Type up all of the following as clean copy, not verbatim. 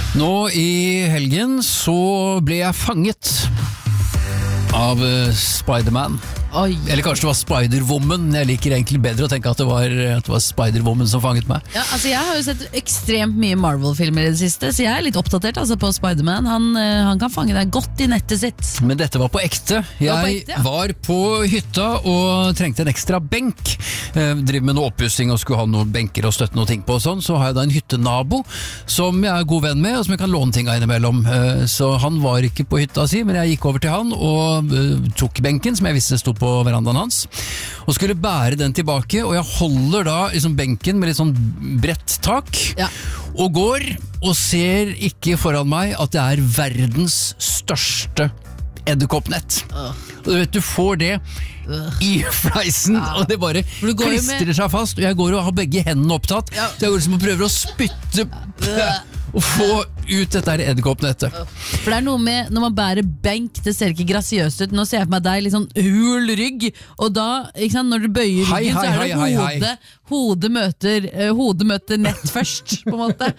Nå i helgen så ble jeg fanget av Spider-Man. Oi. Eller kanskje det var Spider-Woman. Jeg liker egentlig bedre å tenke at det var Spider-Woman som fanget meg. Ja, altså jeg har jo sett ekstremt mye Marvel-filmer i det siste, så jeg er litt oppdatert altså, på Spider-Man. Han kan fange deg godt i nettet sitt. Men dette var på ekte. Jeg var på hytta og trengte en ekstra benk. Driver med noe oppussing og skulle ha noen benker og støtte noe ting på og sånn. Så har jeg da en hyttenabo som jeg er god venn med, og som jeg kan låne ting av innimellom. Så han var ikke på hytta si, men jeg gikk over til han og tok benken, som jeg visste sto på verandaen hans, og skulle bære den tilbake, og jeg holder da liksom benken med litt sånn bredt tak, og går og ser ikke foran meg at det er verdens største edderkoppnett. Og du vet, du får det i fleisen, og det bare klistrer seg fast, og jeg går og har begge hendene opptatt, så jeg går liksom og prøver å spytte og få ut dette her edderkoppnettet. For det er noe med, når man bærer benk, det ser ikke grasiøst ut. Nå ser jeg for meg deg litt sånn hul rygg, og da, ikke sant, når du bøyer ryggen, så er det hodet møter nett først, på en måte.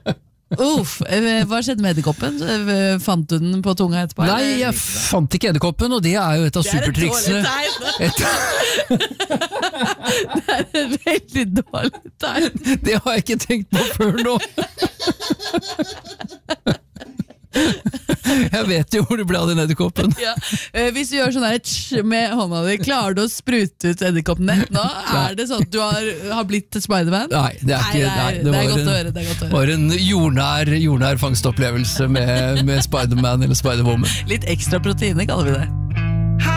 Hva skjedde med edderkoppen? Fant du den på tunga etterpå? Nei, jeg fant ikke edderkoppen, og det er jo et av supertriksene. Det er et veldig dårlig tegn. Det har jeg ikke tenkt på før nå. Jeg vet jo hvor det ble av den edderkoppen. Hvis du gjør sånn her med hånda di, klarer du å sprute ut edderkoppene nå? Er det sånn at du har blitt Spider-Man? Nei, det er ikke. Det er godt å høre. Det er var en jordnær fangstopplevelse med Spider-Man eller Spider-Woman. Litt ekstra proteiner kaller vi det.